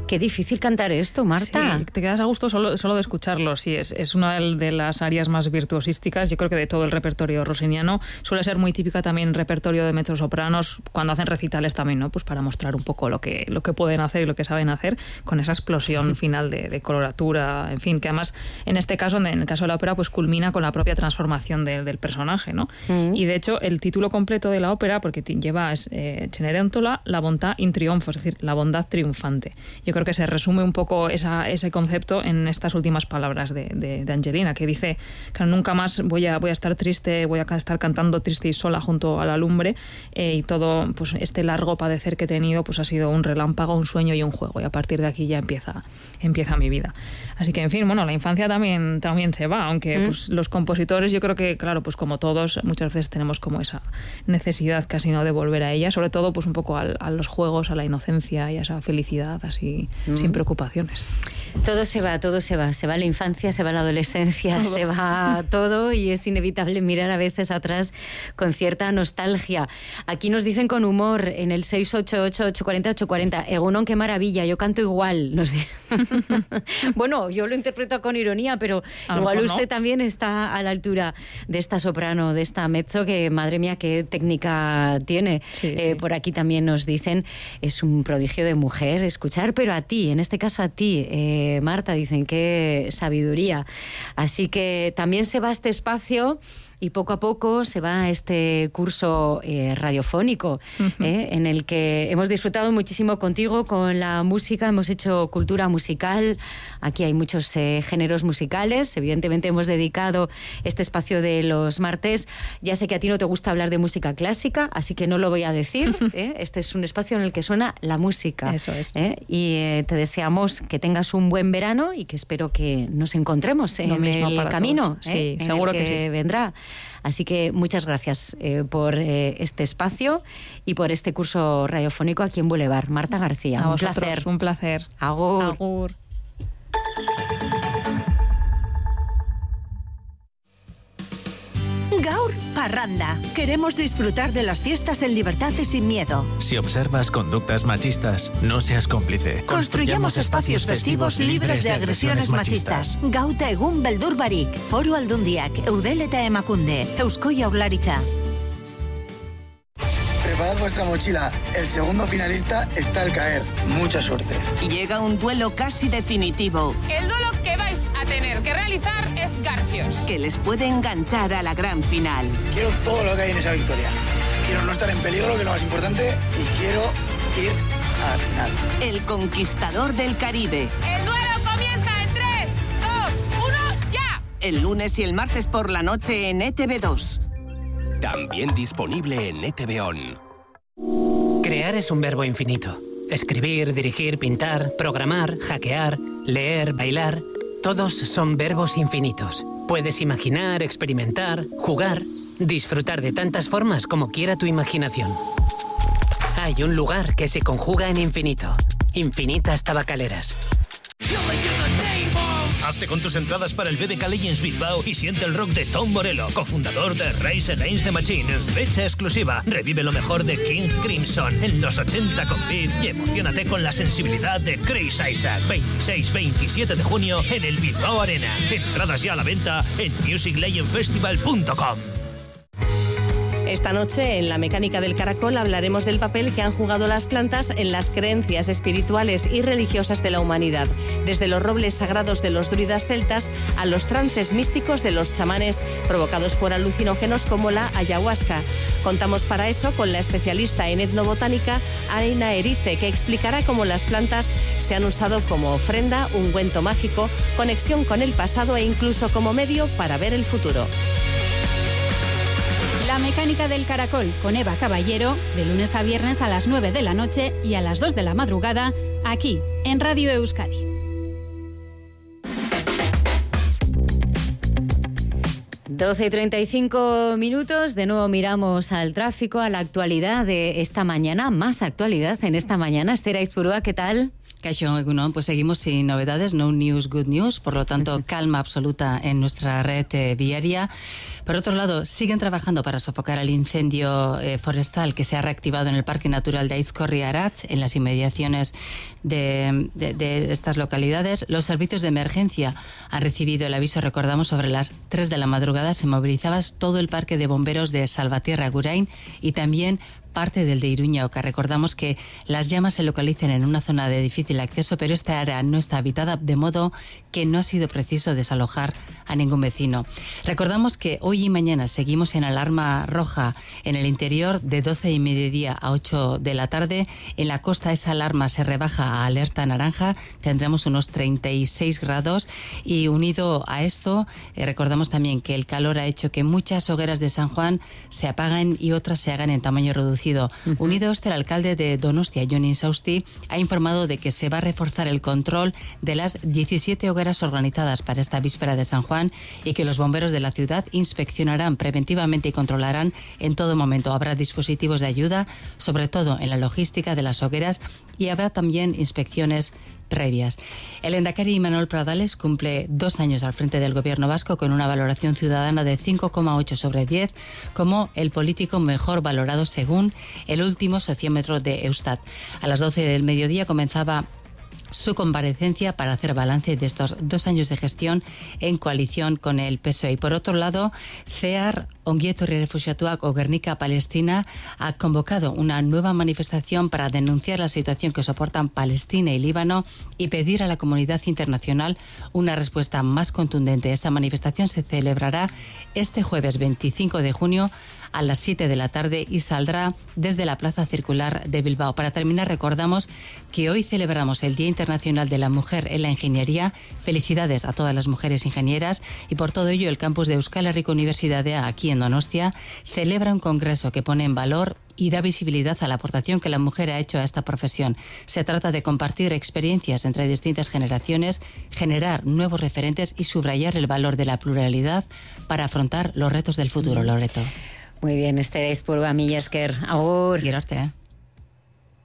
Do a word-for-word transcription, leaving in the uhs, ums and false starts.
Qué difícil cantar esto, Marta. Sí, te quedas a gusto solo, solo de escucharlo. Sí, es, es una de las áreas más virtuosísticas, yo creo que de todo el repertorio rossiniano. Suele ser muy típica también repertorio de mezzosopranos cuando hacen recitales también, ¿no? Pues para mostrar un poco lo que, lo que pueden hacer y lo que saben hacer con esa explosión final de, de coloratura, en fin, que además en este caso, en el caso de la ópera, pues culmina con la propia transformación de, del personaje, ¿no? Mm. Y de hecho, el título completo de la ópera, porque lleva eh, Cenerentola, la bontà in triunfo, es decir, la bondad triunfante. Yo creo que se resume un poco esa, ese concepto en estas últimas palabras de, de, de Angelina, que dice que nunca más voy a, voy a estar triste, voy a estar cantando triste y sola junto a la lumbre, eh, y todo, pues este largo padecer que he tenido, pues ha sido un relámpago, un sueño y un juego, y a partir de aquí ya empieza, empieza mi vida. Así que, en fin, bueno, la infancia también, también se va, aunque mm. pues, los compositores, yo creo que, claro, pues como todos, muchas veces tenemos como esa necesidad casi, ¿no?, de volver a ella, sobre todo pues un poco a, a los juegos, a la inocencia y a esa felicidad así, mm. sin preocupaciones. Todo se va, todo se va. Se va la infancia, se va la adolescencia, todo. se va todo, y es inevitable mirar a veces atrás con cierta nostalgia. Aquí nos dicen con humor en el seis ocho ocho, ocho cuatro cero, ocho cuatro cero, Egunon, qué maravilla, yo canto igual. Nos bueno, yo lo interpreto con ironía, pero igual usted no. también está a la altura de esta soprano, de esta mezzo, que madre mía, qué técnica tiene. Sí, eh, sí. Por aquí también nos dicen, es un prodigio de mujer escuchar, pero a ti, en este caso a ti, eh, Marta, dicen, qué sabiduría. Así que también se va este espacio y poco a poco se va este curso eh, radiofónico, uh-huh. eh, en el que hemos disfrutado muchísimo contigo con la música, hemos hecho cultura musical, aquí hay muchos eh, géneros musicales, evidentemente hemos dedicado este espacio de los martes, ya sé que a ti no te gusta hablar de música clásica, así que no lo voy a decir, eh, este es un espacio en el que suena la música. Eso es. Eh, y eh, te deseamos que tengas un buen verano y que espero que nos encontremos en el camino, sí, eh, seguro en el que, que sí. vendrá. Así que muchas gracias eh, por eh, este espacio y por este curso radiofónico aquí en Boulevard. Marta García, a un placer. Un placer. Agur. Agur. Gaur Parranda. Queremos disfrutar de las fiestas en libertad y sin miedo. Si observas conductas machistas, no seas cómplice. Construyamos espacios festivos libres de agresiones machistas. Gauta egun beldur barik. Foru Aldundiak, Eudel eta Emakunde, Eusko Jaurlaritza. Preparad vuestra mochila. El segundo finalista está al caer. Mucha suerte. Llega un duelo casi definitivo. El duelo que vais a tener que realizar es Garfios, que les puede enganchar a la gran final. Quiero todo lo que hay en esa victoria. Quiero no estar en peligro, que es lo más importante, y quiero ir a la final. El conquistador del Caribe. El duelo comienza en tres, dos, uno, ya. El lunes y el martes por la noche en E T V dos. También disponible en E T V On. Crear es un verbo infinito. Escribir, dirigir, pintar, programar, hackear, leer, bailar... Todos son verbos infinitos. Puedes imaginar, experimentar, jugar, disfrutar de tantas formas como quiera tu imaginación. Hay un lugar que se conjuga en infinito. Infinitas Tabacaleras. Hazte con tus entradas para el B B K Legends Bilbao y siente el rock de Tom Morello, cofundador de Rise Against the Machine. Fecha exclusiva. Revive lo mejor de King Crimson en los ochenta con Beat y emocionate con la sensibilidad de Chris Isaac. veintiséis veintisiete de junio en el Bilbao Arena. Entradas ya a la venta en music legend festival punto com. Esta noche, en La Mecánica del Caracol, hablaremos del papel que han jugado las plantas en las creencias espirituales y religiosas de la humanidad, desde los robles sagrados de los druidas celtas a los trances místicos de los chamanes provocados por alucinógenos como la ayahuasca. Contamos para eso con la especialista en etnobotánica Aina Erice, que explicará cómo las plantas se han usado como ofrenda, ungüento mágico, conexión con el pasado e incluso como medio para ver el futuro. La Mecánica del Caracol con Eva Caballero, de lunes a viernes a las nueve de la noche y a las dos de la madrugada, aquí, en Radio Euskadi. doce y treinta y cinco minutos, de nuevo miramos al tráfico, a la actualidad de esta mañana, más actualidad en esta mañana. Esther Aizpurúa, ¿qué tal? Kaixo, Egunon, pues seguimos sin novedades, no news, good news, por lo tanto calma absoluta en nuestra red eh, viaria. Por otro lado, siguen trabajando para sofocar el incendio eh, forestal que se ha reactivado en el Parque Natural de Aizkorri-Aratz, en las inmediaciones de, de, de estas localidades. Los servicios de emergencia han recibido el aviso, recordamos, sobre las tres de la madrugada. Se movilizaba todo el parque de bomberos de Salvatierra-Agurain y también parte del de Iruña Oca. Recordamos que las llamas se localizan en una zona de difícil acceso, pero esta área no está habitada, de modo que no ha sido preciso desalojar a ningún vecino. Recordamos que hoy y mañana seguimos en alarma roja en el interior de doce y mediodía a ocho de la tarde. En la costa esa alarma se rebaja a alerta naranja, tendremos unos treinta y seis grados y unido a esto, eh, recordamos también que el calor ha hecho que muchas hogueras de San Juan se apaguen y otras se hagan en tamaño reducido. Uh-huh. Unido a esto, el alcalde de Donostia, Jon Insausti, ha informado de que se va a reforzar el control de las diecisiete hogueras organizadas para esta víspera de San Juan y que los bomberos de la ciudad inspeccionarán preventivamente y controlarán en todo momento. Habrá dispositivos de ayuda, sobre todo en la logística de las hogueras, y habrá también inspecciones previas. El Lehendakari Imanol Pradales cumple dos años al frente del gobierno vasco con una valoración ciudadana de cinco coma ocho sobre diez, como el político mejor valorado según el último sociómetro de Eustat. A las doce del mediodía comenzaba su comparecencia para hacer balance de estos dos años de gestión en coalición con el P S O E. Y por otro lado, CEAR, Ongi Etorri Refuxiatuak o Guernica Palestina, ha convocado una nueva manifestación para denunciar la situación que soportan Palestina y Líbano y pedir a la comunidad internacional una respuesta más contundente. Esta manifestación se celebrará este jueves veinticinco de junio a las siete de la tarde y saldrá desde la Plaza Circular de Bilbao. Para terminar, recordamos que hoy celebramos el Día Internacional de la Mujer en la Ingeniería. Felicidades a todas las mujeres ingenieras y por todo ello el campus de Euskal Herriko Unibertsitatea, aquí en Donostia, celebra un congreso que pone en valor y da visibilidad a la aportación que la mujer ha hecho a esta profesión. Se trata de compartir experiencias entre distintas generaciones, generar nuevos referentes y subrayar el valor de la pluralidad para afrontar los retos del futuro, Loreto. Muy bien, Esther Aizpurua, mila esker. Agur. Gero arte, eh?